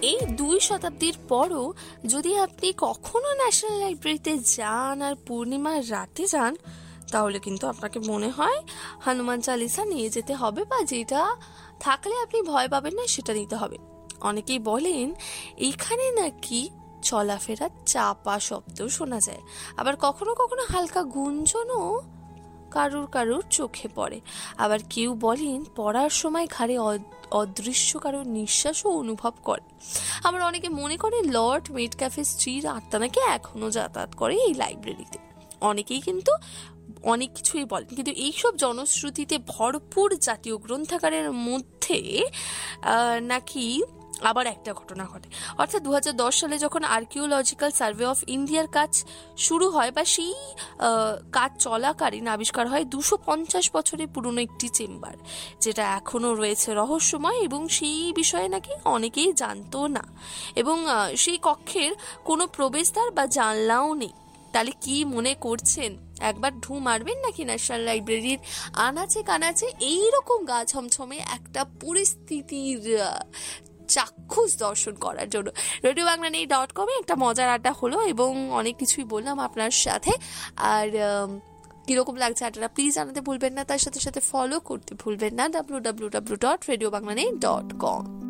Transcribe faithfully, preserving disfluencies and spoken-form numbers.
এই দুই শতাব্দীর পরও যদি আপনি কখনো ন্যাশনাল লাইব্রেরিতে যান আর পূর্ণিমার রাতে যান, তাহলে কিন্তু আপনাকে মনে হয় হনুমান চালিসা নিয়ে যেতে হবে, বা যেটা থাকলে আপনি ভয় পাবেন না সেটা নিতে হবে। অনেকেই বলেন এখানে নাকি চলাফেরার চাপা শব্দ শোনা যায়, আবার কখনো কখনো হালকা গুঞ্জনও কারুর কারুর চোখে পড়ে। আবার কেউ বলেন পড়ার সময় ঘাড়ে অদৃশ্য কারোর নিঃশ্বাসও অনুভব করে। আবার অনেকে মনে করে লর্ড মেটক্যাফের স্ত্রীর আত্মা নাকি এখনো যাতায়াত করে এই লাইব্রেরিতে। অনেকেই কিন্তু অনেক কিছুই বলেন, কিন্তু এইসব জনশ্রুতিতে ভরপুর জাতীয় গ্রন্থাগারের মধ্যে নাকি আবার একটা ঘটনা ঘটে। অর্থাৎ দু হাজার দশ সালে যখন আর্কিওলজিক্যাল সার্ভে অফ ইন্ডিয়ার কাজ শুরু হয়, বা সেই কাজ চলাকালীন আবিষ্কার হয় দুশো পঞ্চাশ বছরের পুরনো একটি চেম্বার, যেটা এখনো রয়েছে রহস্যময়, এবং সেই বিষয়ে নাকি অনেকেই জানতো না, এবং সেই কক্ষের কোনো প্রবেশদ্বার বা জানলাও নেই। তাহলে কি মনে করছেন, একবার ঢু মারবেন নাকি ন্যাশনাল লাইব্রেরির আনাচে কানাচে এইরকম গা ছমছমে একটা পরিস্থিতির চাক্ষুষ দর্শন করার জন্য? রেডিও বাংলা নিউজ ডট কমে একটা মজার আড্ডা হলো এবং অনেক কিছুই বললাম আপনার সাথে। আর কিরকম লাগছে আড্ডাটা প্লিজ জানাতে ভুলবেন না, তার সাথে সাথে ফলো করতে ভুলবেন না W W W dot radio Bangla news dot com.